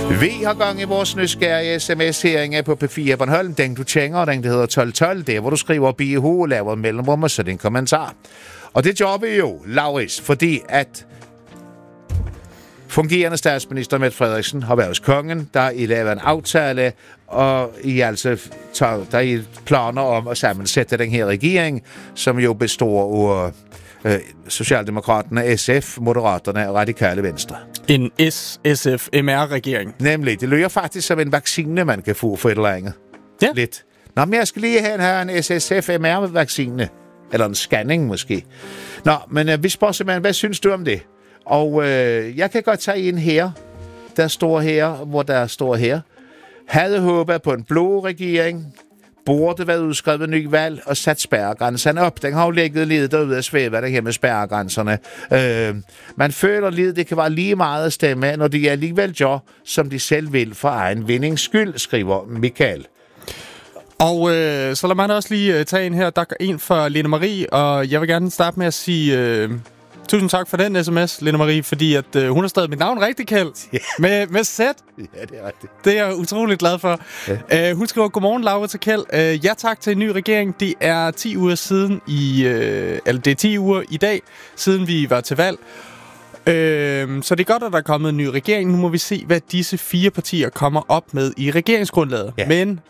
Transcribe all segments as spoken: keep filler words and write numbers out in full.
Vi har gang i vores nysgerrige sms-heringer på P fire Bornholm. Den du tænker, den der hedder tolv tolv. Det er, hvor du skriver B H og laver mellemrum og så din kommentar. Og det gør vi jo, Lauris, fordi at fungerende statsminister Mette Frederiksen har været hos kongen, der I lavet en aftale, og I altså tager, der I planer om at sammensætte den her regering, som jo består af øh, Socialdemokraterne, S F, Moderaterne og Radikale Venstre. En S S F M R-regering. Nemlig. Det lyder faktisk som en vaccine, man kan få for et eller andet. Ja. Lidt. Nå, men jeg skal lige have en, her, en S S F M R-vaccine. Eller en scanning måske. Nå, men øh, vi spørger simpelthen, hvad synes du om det? Og øh, jeg kan godt tage en her, der står her, hvor der står her. Havde håbet på en blå regering, burde været udskrevet ny valg og sat spærregrænserne op. Den har jo ligget lidt derude af svæve, det her med spærregrænserne. Øh, man føler lidt, det kan være lige meget at stemme, når de alligevel gør, som de selv vil for egen vindings skyld, skriver Michael. Og øh, så lad mig også lige øh, tage en her. Der er en for Lene Marie, og jeg vil gerne starte med at sige øh, tusind tak for den sms, Lene Marie, fordi at, øh, hun har stadig mit navn rigtig kaldt. Yeah. Med, med Z. Ja, det er rigtigt. Det er jeg utroligt glad for. Yeah. Øh, hun skriver, godmorgen, Laura til Kjeld. Øh, ja tak til en ny regering. Det er ti uger siden i... Øh, eller det er ti uger i dag, siden vi var til valg. Øh, så det er godt, at der er kommet en ny regering. Nu må vi se, hvad disse fire partier kommer op med i regeringsgrundlaget. Yeah. Men...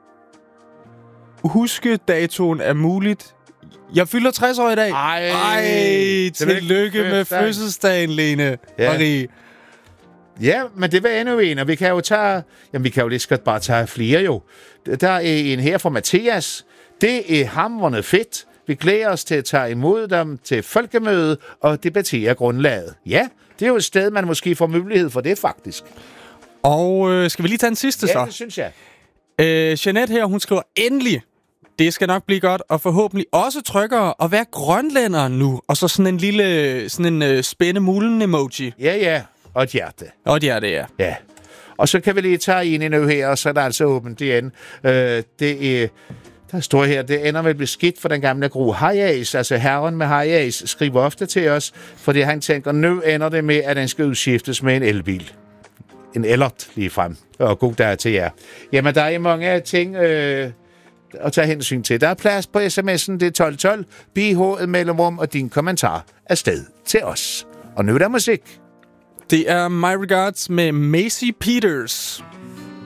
Huske-datoen er muligt. Jeg fylder tres år i dag. Ej, Ej tillykke med fødselsdagen, Lene ja. Marie. Ja, men det var endnu en, og vi kan jo tage... Jamen, vi kan jo lige skal bare tage flere jo. Der er en her fra Mathias. Det er hamrende fedt. Vi glæder os til at tage imod dem til folkemøde og debattere grundlaget. Ja, det er jo et sted, man måske får mulighed for det, faktisk. Og øh, skal vi lige tage en sidste ja, så? Ja, det synes jeg. Øh, Jeanette her, hun skriver, endelig, det skal nok blive godt, og forhåbentlig også tryggere at være grønlænder nu. Og så sådan en lille, sådan en uh, spænde mulen emoji. Ja, ja, og et hjerte. Og et hjerte, ja. Ja, og så kan vi lige tage en endnu her, og så er der altså åbent igen. Øh, det er... Der står her, det ender med at blive skidt for den gamle Gro Hayes. Altså herren med Hayes skriver ofte til os, fordi han tænker, nu ender det med, at den skal udskiftes med en elbil. En ellert lige frem. Og god dag til jer. Jamen, der er mange ting øh, at tage hensyn til. Der er plads på sms'en, det er tolv tolv, B H mellemrum og din kommentar afsted til os. Og nu er der musik. Det er My Regards med Macy Peters.